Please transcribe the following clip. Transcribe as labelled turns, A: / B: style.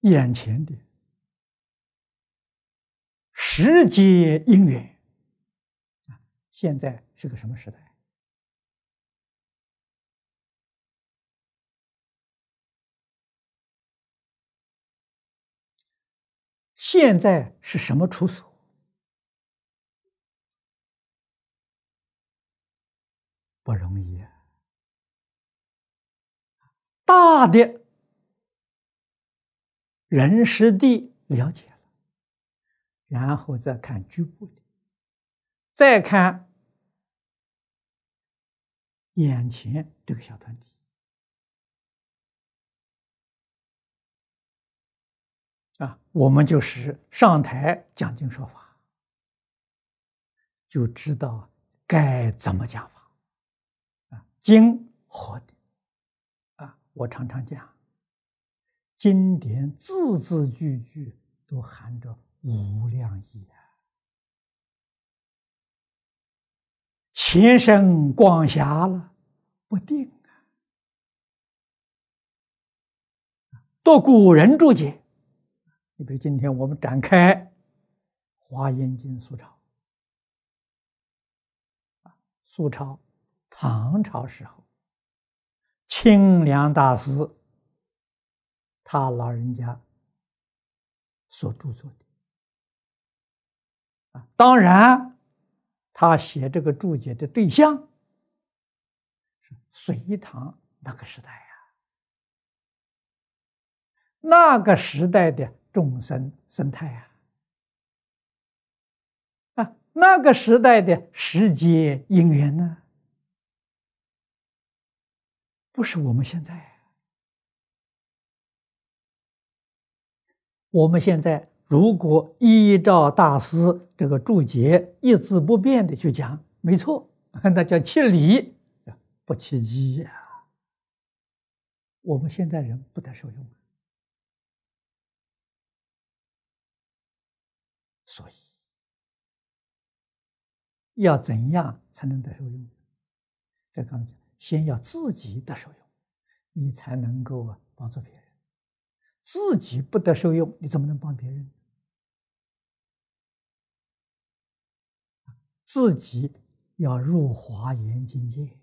A: 眼前的世界因缘，现在是个什么时代？现在是什么处所？不容易啊！大的人事地了解了，然后再看局部的，再看眼前这个小团体啊，我们就是上台讲经说法，就知道该怎么讲法啊。经活的啊，我常常讲，经典字字句句都含着无量义啊，前生光暇了不定啊。读古人注解，你比如今天我们展开《华严经》苏钞，苏钞唐朝时候，清凉大师他老人家所著作的啊，当然他写这个注解的对象是隋唐那个时代呀，那个时代的众生生态啊，那个时代的世界因缘呢，不是我们现在。我们现在如果依照大师这个注解一字不变的去讲，没错，那叫切理，不切机呀。我们现在人不得受用，所以要怎样才能得受用？这刚才讲，先要自己得受用，你才能够帮助别人。自己不得受用，你怎么能帮别人？自己要入华严境界，